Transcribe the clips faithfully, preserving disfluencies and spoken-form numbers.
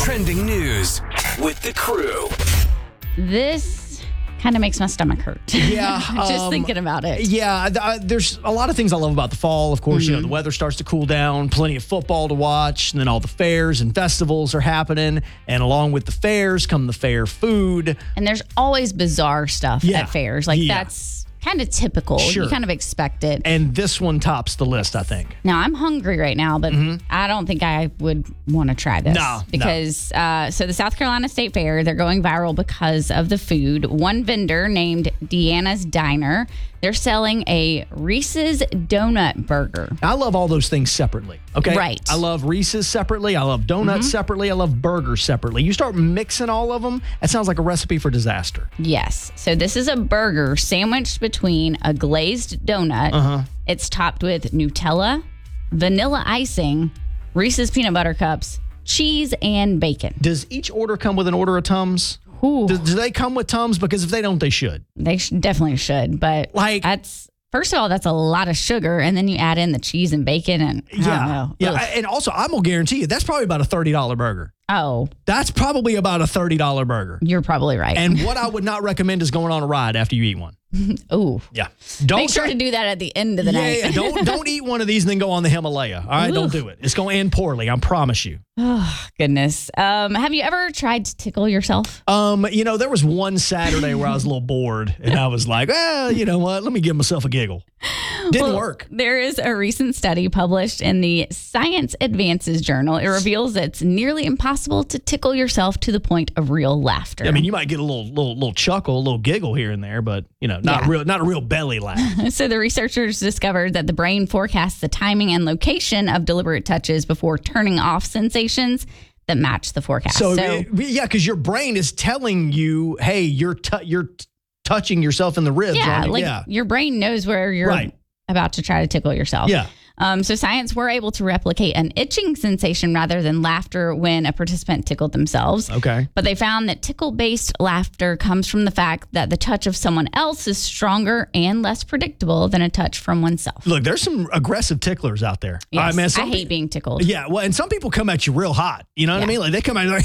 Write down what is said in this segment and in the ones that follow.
Trending news with the crew. This kind of makes my stomach hurt. Yeah. Just um, thinking about it. Yeah, th- uh, there's a lot of things I love about the fall. Of course, Mm-hmm. you know, the weather starts to cool down, plenty of football to watch, and then all the fairs and festivals are happening. And along with the fairs come the fair food. And there's always bizarre stuff Yeah. at fairs. Like Yeah. that's kind of typical. Sure. You kind of expect it. And this one tops the list, I think. Now, I'm hungry right now, but I don't think I would want to try this. No, no. Because, uh, so the South Carolina State Fair, they're going viral because of the food. One vendor named Deanna's Diner, they're selling a Reese's Donut Burger. I love all those things separately. Okay. Right. I love Reese's separately. I love donuts separately. I love burgers separately. You start mixing all of them, that sounds like a recipe for disaster. Yes. So this is a burger sandwiched between a glazed donut. Uh-huh. It's topped with Nutella, vanilla icing, Reese's peanut butter cups, cheese, and bacon. Does each order come with an order of Tums? Ooh. Do, do they come with Tums? Because if they don't, they should. They sh- definitely should, but Like- that's first of all, that's a lot of sugar, and then you add in the cheese and bacon, and I don't know. Yeah. Ugh. I- and also, I'm going to guarantee you, that's probably about a thirty dollars burger. Oh, That's probably about a thirty dollars burger. you're probably right. And what I would not recommend is going on a ride after you eat one. Ooh, Yeah. Don't make sure try- to do that at the end of the yeah, night. yeah, don't don't eat one of these and then go on the Himalaya. All right, don't do it. It's going to end poorly. I promise you. Oh, goodness. Um, have you ever tried to tickle yourself? Um, you know, there was one Saturday where I was a little bored, and I was like, well, you know what? Let me give myself a giggle. Didn't Well, work. There is a recent study published in the Science Advances journal. It reveals that it's nearly impossible to tickle yourself to the point of real laughter. I mean, you might get a little little little chuckle, a little giggle here and there, but you know, not Yeah. real, not a real belly laugh. So the researchers discovered that the brain forecasts the timing and location of deliberate touches before turning off sensations that match the forecast. So, So, it- yeah, because your brain is telling you, hey, you're t- you're t- touching yourself in the ribs. yeah, aren't you? like yeah, your brain knows where you're Right. about to try to tickle yourself. yeah. Um, so science were able to replicate an itching sensation rather than laughter when a participant tickled themselves. Okay. But they found that tickle-based laughter comes from the fact that the touch of someone else is stronger and less predictable than a touch from oneself. Look, there's some aggressive ticklers out there. Yes, All right, man, I some hate being tickled. Yeah, well, and some people come at you real hot. You know what I Yeah. mean? Like they come at you like,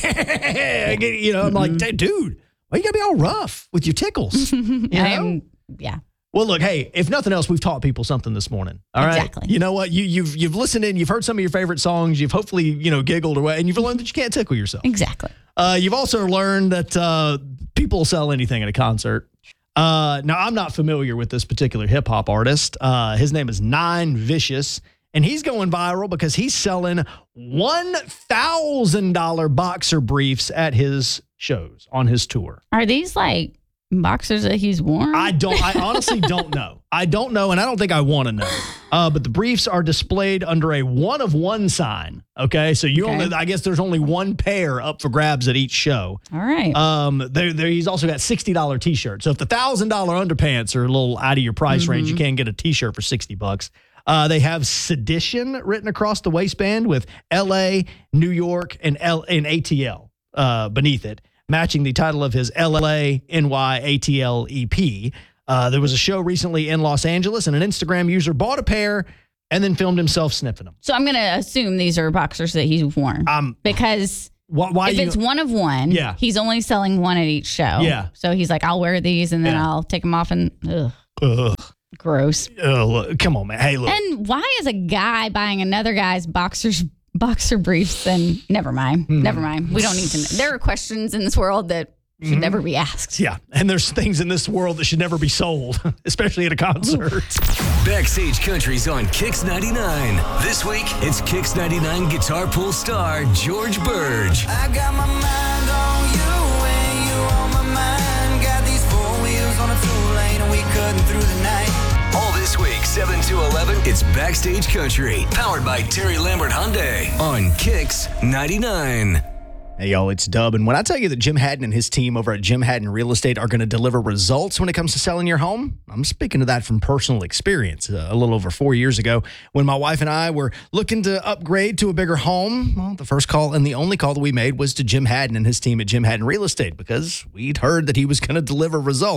you know, I'm like, dude, why you gotta be all rough with your tickles? You know? I'm, yeah. Well, look, hey, if nothing else, we've taught people something this morning. All right. Exactly. You know what? You, you've you've listened in, you've heard some of your favorite songs, you've hopefully, you know, giggled or what, and you've learned that you can't tickle yourself. Exactly. Uh, you've also learned that uh, people sell anything at a concert. Uh, now, I'm not familiar with this particular hip hop artist. Uh, his name is Nine Vicious, and he's going viral because he's selling one thousand dollars boxer briefs at his shows on his tour. Are these like boxers that he's worn? I don't. I honestly don't know. I don't know, and I don't think I want to know. Uh, but the briefs are displayed under a one of one sign. Okay, so you Okay. only. I guess there's only one pair up for grabs at each show. All right. Um, there, there. He's also got sixty dollars T-shirts. So if the thousand dollar underpants are a little out of your price range, you can get a T-shirt for sixty bucks. Uh, they have sedition written across the waistband with L A, New York, and L and A T L uh, beneath it, matching the title of his L A N Y A T L E P. Uh, there was a show recently in Los Angeles, and an Instagram user bought a pair and then filmed himself sniffing them. so I'm going to assume these are boxers that he's worn. Um, because why? why if you, it's one of one, Yeah. he's only selling one at each show. Yeah. So he's like, I'll wear these and then Yeah. I'll take them off and ugh, Ugh, gross. ugh, look, come on, man. Hey, look. And why is a guy buying another guy's boxers boxer briefs? Then never mind. Hmm. Never mind. We don't need to know. There are questions in this world that should Mm-hmm. never be asked. Yeah, and there's things in this world that should never be sold, especially at a concert. Backstage Country's on Kix ninety-nine. This week, it's Kix ninety-nine guitar pool star George Burge. I got my mind on you and you on my mind. Got these four wheels on a two lane and we cutting through the night. All this week, seven to eleven, it's Backstage Country, powered by Terry Lambert Hyundai on Kix ninety-nine. Hey, y'all, it's Dub. And when I tell you that Jim Haddon and his team over at Jim Haddon Real Estate are going to deliver results when it comes to selling your home, I'm speaking to that from personal experience. Uh, a little over four years ago, when my wife and I were looking to upgrade to a bigger home, well, the first call and the only call that we made was to Jim Haddon and his team at Jim Haddon Real Estate because we'd heard that he was going to deliver results.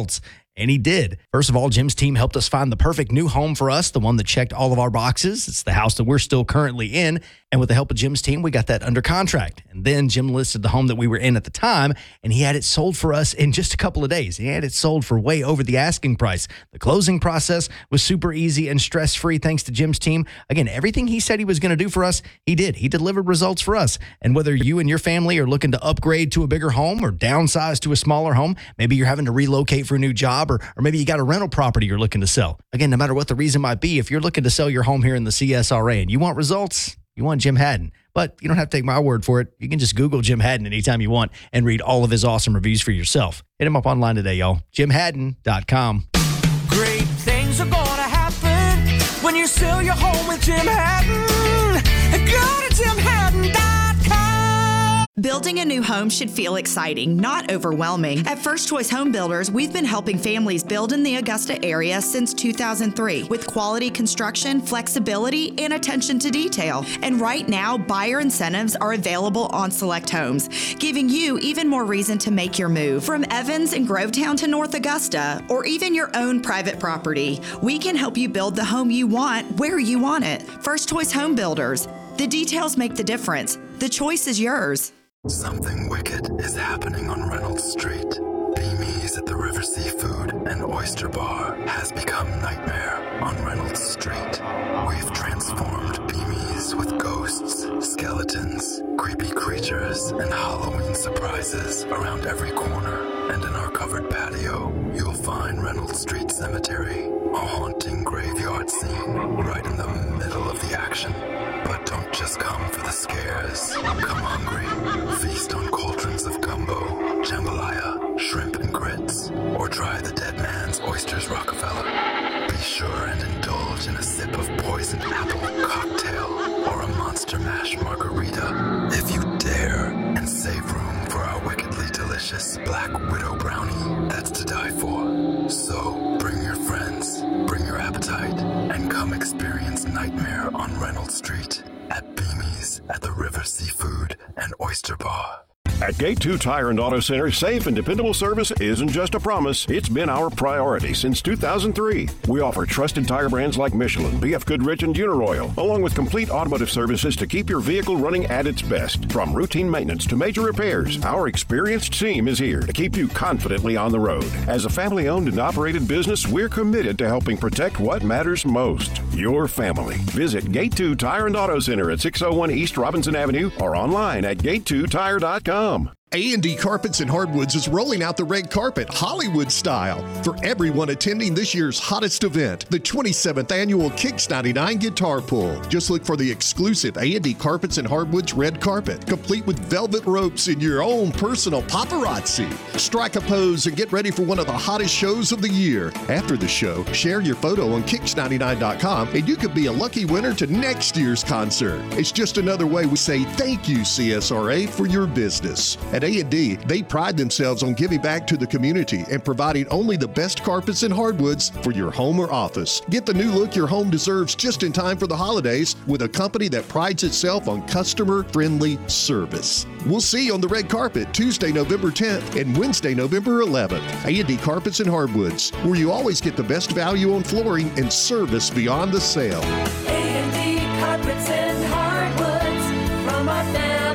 And he did. First of all, Jim's team helped us find the perfect new home for us, the one that checked all of our boxes. It's the house that we're still currently in. And with the help of Jim's team, we got that under contract. And then Jim listed the home that we were in at the time, and he had it sold for us in just a couple of days. He had it sold for way over the asking price. The closing process was super easy and stress-free thanks to Jim's team. Again, everything he said he was going to do for us, he did. He delivered results for us. And whether you and your family are looking to upgrade to a bigger home or downsize to a smaller home, maybe you're having to relocate for a new job, or, or maybe you got a rental property you're looking to sell. Again, no matter what the reason might be, if you're looking to sell your home here in the C S R A and you want results, you want Jim Haddon. But you don't have to take my word for it. You can just Google Jim Haddon anytime you want and read all of his awesome reviews for yourself. Hit him up online today, y'all. jim haddon dot com. Great things are gonna happen when you sell your home with Jim Haddon. Go to jim haddon dot com. Building a new home should feel exciting, not overwhelming. At First Choice Home Builders, we've been helping families build in the Augusta area since two thousand three with quality construction, flexibility, and attention to detail. And right now, buyer incentives are available on select homes, giving you even more reason to make your move. From Evans and Grovetown to North Augusta, or even your own private property, we can help you build the home you want where you want it. First Choice Home Builders. The details make the difference. The choice is yours. Something wicked is happening on Reynolds Street. Beamies at the River Seafood and Oyster Bar has become Nightmare on Reynolds Street. We've transformed Beamies with ghosts, skeletons, creepy creatures, and Halloween surprises around every corner. And in our covered patio, you'll find Reynolds Street Cemetery, a haunting graveyard scene right in the middle of the action. But don't just come for the scares. Come hungry. Feast on cauldrons of gumbo, jambalaya, shrimp and grits, or try the dead man's oysters Rockefeller. Be sure and indulge in a sip of poisoned apple cocktail or a monster mash margarita if you dare, and save room for our wickedly delicious Black Widow brownie that's to die for. So bring your friends, bring your appetite, and come experience Nightmare on Reynolds Street at Beamies at the River Seafood and Oyster Bar. At Gate two Tire and Auto Center, safe and dependable service isn't just a promise, it's been our priority since two thousand three. We offer trusted tire brands like Michelin, B F Goodrich, and Uniroyal, along with complete automotive services to keep your vehicle running at its best. From routine maintenance to major repairs, our experienced team is here to keep you confidently on the road. As a family-owned and operated business, we're committed to helping protect what matters most, your family. Visit Gate two Tire and Auto Center at six oh one East Robinson Avenue or online at gate two tire dot com. A and D Carpets and Hardwoods is rolling out the red carpet Hollywood style for everyone attending this year's hottest event, the twenty-seventh annual Kicks ninety-nine Guitar Pull. Just look for the exclusive A and D Carpets and Hardwoods red carpet, complete with velvet ropes and your own personal paparazzi. Strike a pose and get ready for one of the hottest shows of the year. After the show, share your photo on kicks ninety-nine dot com and you could be a lucky winner to next year's concert. It's just another way we say thank you, C S R A, for your business. At A and D, they pride themselves on giving back to the community and providing only the best carpets and hardwoods for your home or office. Get the new look your home deserves just in time for the holidays with a company that prides itself on customer-friendly service. We'll see you on the red carpet Tuesday, November tenth and Wednesday, November eleventh. A and D Carpets and Hardwoods, where you always get the best value on flooring and service beyond the sale. A and D Carpets and Hardwoods, from our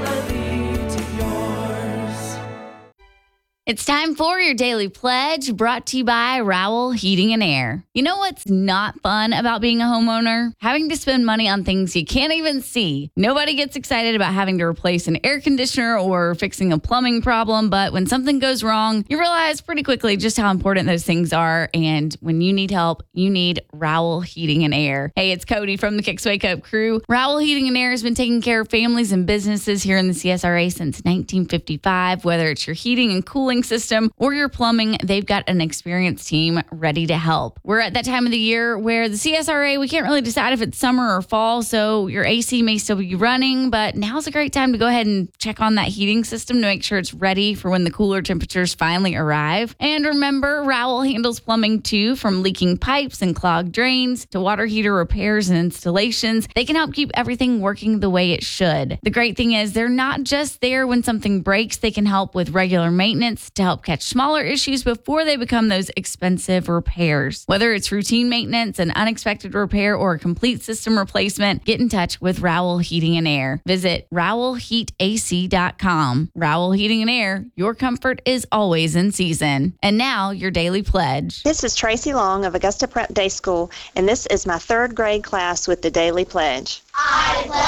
family to yours. It's time for your daily pledge, brought to you by Rowell Heating and Air. You know what's not fun about being a homeowner? Having to spend money on things you can't even see. Nobody gets excited about having to replace an air conditioner or fixing a plumbing problem, but when something goes wrong, you realize pretty quickly just how important those things are. And when you need help, you need Rowell Heating and Air. Hey, it's Cody from the Kicks Wake Up crew. Rowell Heating and Air has been taking care of families and businesses here in the C S R A since nineteen fifty-five. Whether it's your heating and cooling system or your plumbing, they've got an experienced team ready to help. We're at that time of the year where the C S R A, we can't really decide if it's summer or fall, so your A C may still be running, but now's a great time to go ahead and check on that heating system to make sure it's ready for when the cooler temperatures finally arrive. And remember, Rowell handles plumbing too, from leaking pipes and clogged drains to water heater repairs and installations. They can help keep everything working the way it should. The great thing is they're not just there when something breaks. They can help with regular maintenance maintenance to help catch smaller issues before they become those expensive repairs. Whether it's routine maintenance, an unexpected repair, or a complete system replacement, get in touch with Rowell Heating and Air. Visit rowell heat a c dot com. Rowell Heating and Air, your comfort is always in season. And now, your daily pledge. This is Tracy Long of Augusta Prep Day School, and this is my third grade class with the Daily Pledge. I pledge